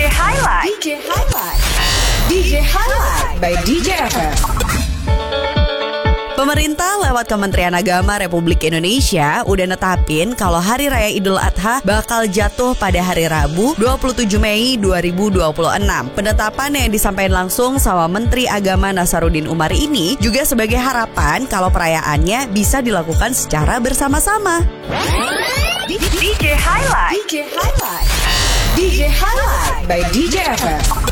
Highlight. DJ Highlight by DJ FF. Pemerintah lewat Kementerian Agama Republik Indonesia udah netapin kalau Hari Raya Idul Adha bakal jatuh pada hari Rabu 27 Mei 2026. Penetapan yang disampaikan langsung sama Menteri Agama Nasaruddin Umar ini juga sebagai harapan kalau perayaannya bisa dilakukan secara bersama-sama. DJ Highlight by DJ FF.